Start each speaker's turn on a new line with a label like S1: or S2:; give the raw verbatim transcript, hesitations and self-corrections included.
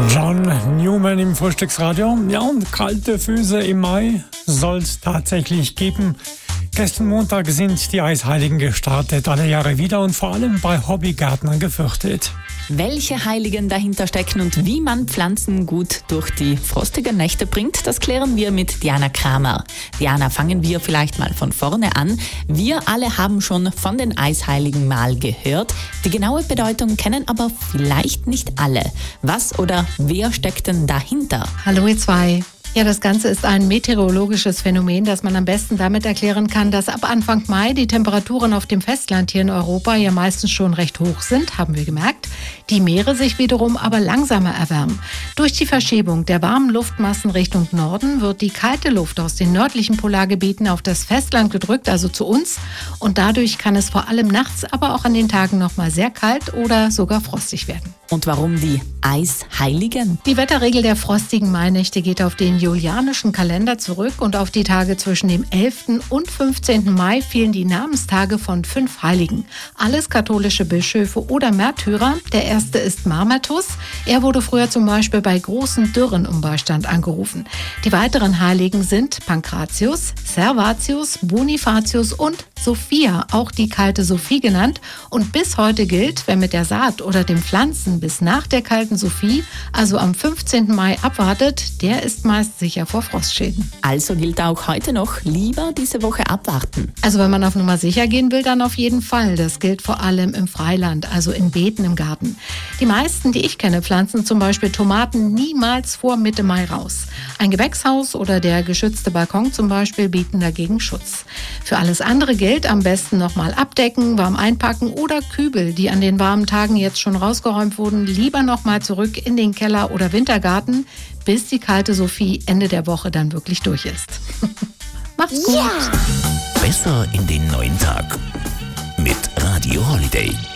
S1: John Newman im Frühstücksradio. Ja, und kalte Füße im Mai soll es tatsächlich geben. Gestern Montag sind die Eisheiligen gestartet, alle Jahre wieder und vor allem bei Hobbygärtnern gefürchtet.
S2: Welche Heiligen dahinter stecken und wie man Pflanzen gut durch die frostigen Nächte bringt, das klären wir mit Diana Kramer. Diana, fangen wir vielleicht mal von vorne an. Wir alle haben schon von den Eisheiligen mal gehört. Die genaue Bedeutung kennen aber vielleicht nicht alle. Was oder wer steckt denn dahinter?
S3: Hallo ihr zwei. Ja, das Ganze ist ein meteorologisches Phänomen, das man am besten damit erklären kann, dass ab Anfang Mai die Temperaturen auf dem Festland hier in Europa ja meistens schon recht hoch sind, haben wir gemerkt. Die Meere sich wiederum aber langsamer erwärmen. Durch die Verschiebung der warmen Luftmassen Richtung Norden wird die kalte Luft aus den nördlichen Polargebieten auf das Festland gedrückt, also zu uns. Und dadurch kann es vor allem nachts, aber auch an den Tagen noch mal sehr kalt oder sogar frostig werden.
S2: Und warum die Eisheiligen?
S3: Die Wetterregel der frostigen Mainächte geht auf den julianischen Kalender zurück und auf die Tage zwischen dem elften und fünfzehnten Mai fielen die Namenstage von fünf Heiligen. Alles katholische Bischöfe oder Märtyrer. Der erste ist Mamertus. Er wurde früher zum Beispiel bei großen Dürren um Beistand angerufen. Die weiteren Heiligen sind Pankratius, Servatius, Bonifatius und Sophia, auch die kalte Sophie genannt. Und bis heute gilt, wer mit der Saat oder dem Pflanzen bis nach der kalten Sophie, also am fünfzehnten Mai abwartet, der ist meist sicher vor Frostschäden.
S2: Also gilt auch heute noch, lieber diese Woche abwarten.
S3: Also wenn man auf Nummer sicher gehen will, dann auf jeden Fall. Das gilt vor allem im Freiland, also in Beeten im Garten. Die meisten, die ich kenne, pflanzen zum Beispiel Tomaten niemals vor Mitte Mai raus. Ein Gewächshaus oder der geschützte Balkon zum Beispiel bieten dagegen Schutz. Für alles andere gilt, am besten nochmal abdecken, warm einpacken oder Kübel, die an den warmen Tagen jetzt schon rausgeräumt wurden, lieber nochmal zurück in den Keller oder Wintergarten, bis die kalte Sophie Ende der Woche dann wirklich durch ist. Macht's gut!
S4: Ja. Besser in den neuen Tag mit Radio Holiday.